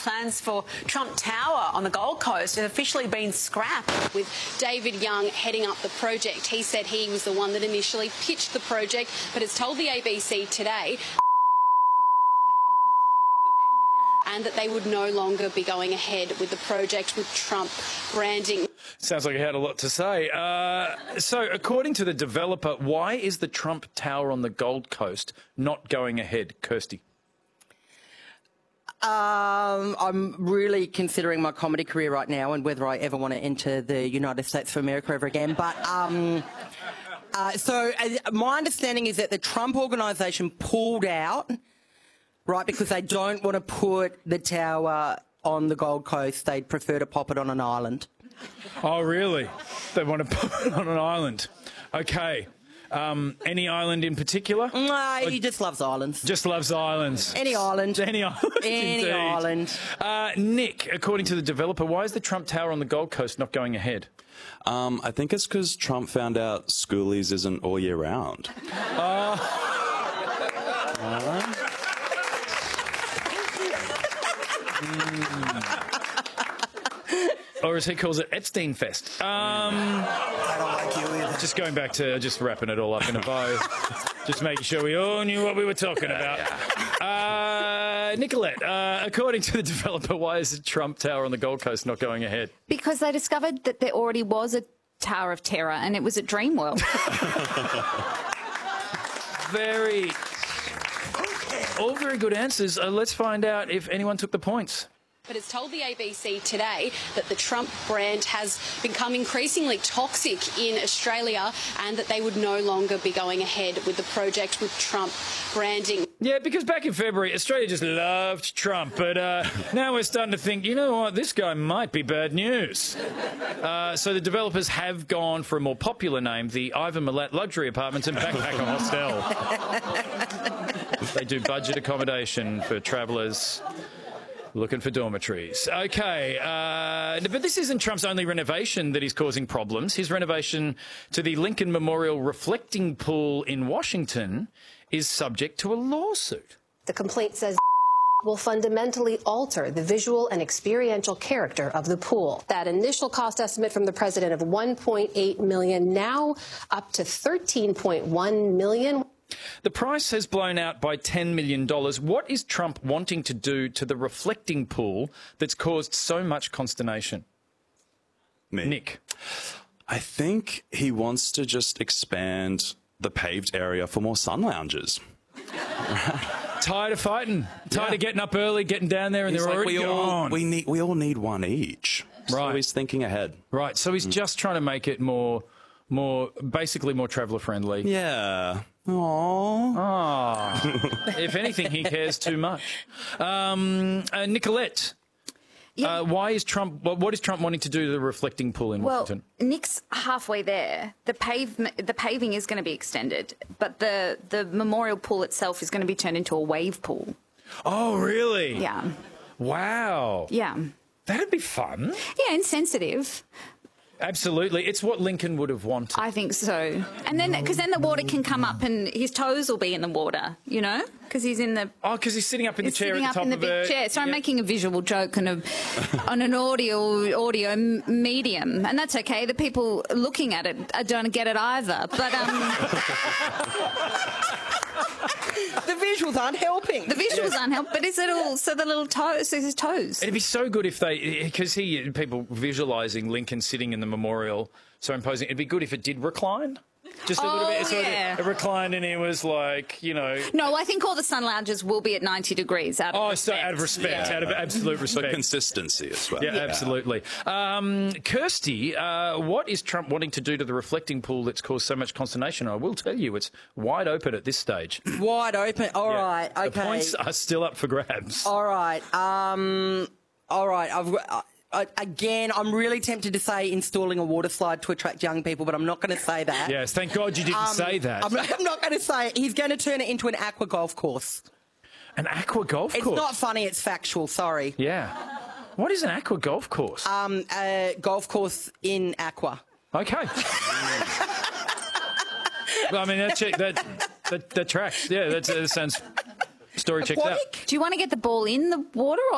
Plans for Trump Tower on the Gold Coast have officially been scrapped. With David Young heading up the project, he said he was the one that initially pitched the project, but has told the ABC today and that they would no longer be going ahead with the project with Trump branding. Sounds like he had a lot to say. So, according to the developer, why is the Trump Tower on the Gold Coast not going ahead, Kirsty? I'm really considering my comedy career right now and whether I ever want to enter the United States of America ever again. But my understanding is that the Trump organisation pulled out, right, because they don't want to put the tower on the Gold Coast. They'd prefer to pop it on an island. Oh, really? They want to put it on an island. Okay. Any island in particular? No, he just loves islands. Just loves islands. Any island. Any island. Any island. Nick, according to the developer, why is the Trump Tower on the Gold Coast not going ahead? I think it's because Trump found out schoolies isn't all year round. Or as he calls it, Epstein Fest. I don't like you either. Just going back to just wrapping it all up in a bow. Just making sure we all knew what we were talking about. Nicolette, according to the developer, why is the Trump Tower on the Gold Coast not going ahead? Because they discovered that there already was a Tower of Terror and it was at Dreamworld. All very good answers. Let's find out if anyone took the points. But has told the ABC today that the Trump brand has become increasingly toxic in Australia and that they would no longer be going ahead with the project with Trump branding. Yeah, because back in February, Australia just loved Trump, but now we're starting to think, you know what, this guy might be bad news. So the developers have gone for a more popular name, the Ivan Milat Luxury Apartments and Backpacker Hostel. They do budget accommodation for travellers looking for dormitories. Okay, but this isn't Trump's only renovation that is causing problems. His renovation to the Lincoln Memorial Reflecting Pool in Washington is subject to a lawsuit. The complaint says will fundamentally alter the visual and experiential character of the pool. That initial cost estimate from the president of $1.8 million, now up to $13.1 million. The price has blown out by $10 million. What is Trump wanting to do to the reflecting pool that's caused so much consternation? Nick. I think he wants to just expand the paved area for more sun lounges. Tired of fighting? Tired of getting up early, getting down there, and they're already gone? We all need one each. Right. So he's thinking ahead. Right, so he's just trying to make it basically more traveller friendly. Yeah. Aww. If anything, he cares too much. Nicolette, Yeah. what is Trump wanting to do to the reflecting pool in Washington? Well, Nick's halfway there. The paving is going to be extended, but the memorial pool itself is going to be turned into a wave pool. Oh, really? Yeah. Wow. Yeah. That'd be fun. Yeah, insensitive. Absolutely. It's what Lincoln would have wanted. I think so. And then, because then the water can come up and his toes will be in the water, you know, because he's in the... Oh, because he's sitting up in the chair at the top in the of big chair. So I'm making a visual joke on an audio medium, and that's okay. The people looking at it don't get it either. But The visuals aren't helping. The visuals aren't helping. But is it all so the little toes? So his toes. It'd be so good if people visualising Lincoln sitting in the memorial, so imposing. It'd be good if it did recline. Just a little bit. So yeah. it reclined and it was like, you know... No, I think all the sun lounges will be at 90 degrees out of respect. So out of respect, out of absolute respect. For consistency as well. Yeah, absolutely. Kirsty, what is Trump wanting to do to the reflecting pool that's caused so much consternation? I will tell you, it's wide open at this stage. Wide open. All right. Okay. The points are still up for grabs. All right. All right. Again, I'm really tempted to say installing a water slide to attract young people, but I'm not going to say that. Yes, thank God you didn't say that. I'm not going to say it. He's going to turn it into an aqua golf course. An aqua golf course? It's not funny, it's factual, sorry. Yeah. What is an aqua golf course? A golf course in aqua. Okay. Well, I mean, that tracks. Yeah, that sounds... Story checked out. Do you want to get the ball in the water or